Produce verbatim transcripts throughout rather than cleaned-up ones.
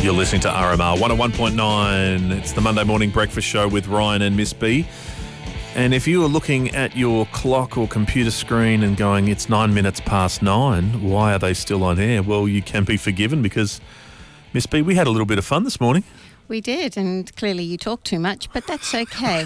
You're listening to R M R one oh one point nine. It's the Monday morning breakfast show with Ryan and Miss B. And if you are looking at your clock or computer screen and going, it's nine minutes past nine, why are they still on air? Well, you can be forgiven because, Miss B, we had a little bit of fun this morning. We did, and clearly you talk too much, but that's okay.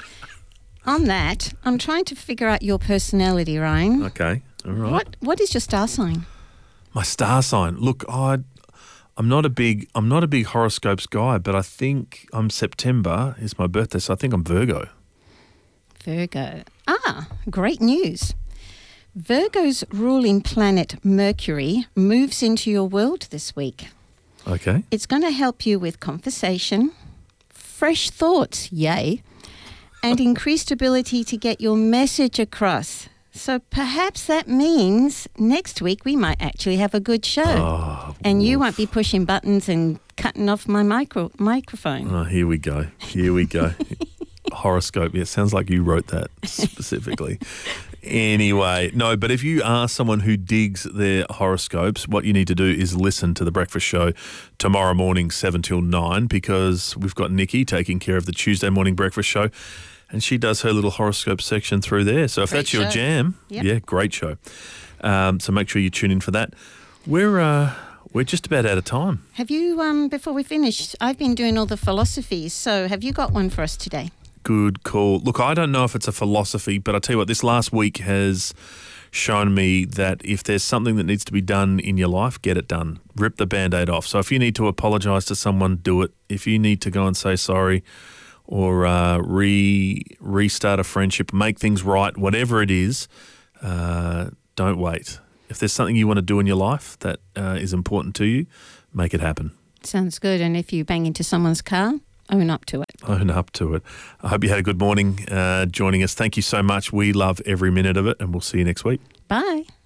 On that, I'm trying to figure out your personality, Ryan. Okay, all right. What What is your star sign? My star sign. Look, I, I'm not a big, I'm not a big horoscopes guy, but I think I'm September is my birthday, so I think I'm Virgo. Virgo. Ah, great news. Virgo's ruling planet Mercury moves into your world this week. Okay. It's going to help you with conversation, fresh thoughts, yay, and increased ability to get your message across. So perhaps that means next week we might actually have a good show. Oh, and you oof. won't be pushing buttons and cutting off my micro microphone. Oh, here we go. Here we go. Horoscope. Yeah, it sounds like you wrote that specifically. Anyway, no, but if you are someone who digs their horoscopes, what you need to do is listen to The Breakfast Show tomorrow morning, seven till nine, because we've got Nikki taking care of the Tuesday morning breakfast show, and she does her little horoscope section through there. So if Great that's your show. jam, Yep. yeah, great show. Um, so make sure you tune in for that. We're uh, we're just about out of time. Have you, um, before we finish, I've been doing all the philosophies, so have you got one for us today? Good call. Look, I don't know if it's a philosophy, but I tell you what, this last week has shown me that if there's something that needs to be done in your life, get it done. Rip the Band-Aid off. So if you need to apologise to someone, do it. If you need to go and say sorry or uh, re restart a friendship, make things right, whatever it is, uh, don't wait. If there's something you want to do in your life that uh, is important to you, make it happen. Sounds good. And if you bang into someone's car, own up to it. Own up to it. I hope you had a good morning uh, joining us. Thank you so much. We love every minute of it, and we'll see you next week. Bye.